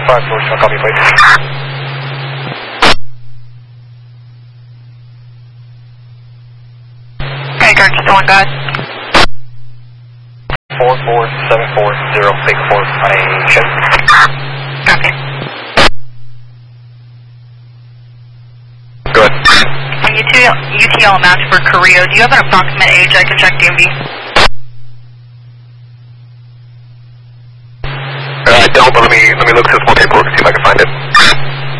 5, copy, please. Okay, guard, still on guard. 44740, big formation. Copy. Good. When UTL match for Carrillo, do you have an approximate age I can check DMV? I don't, but let me look at this one tape.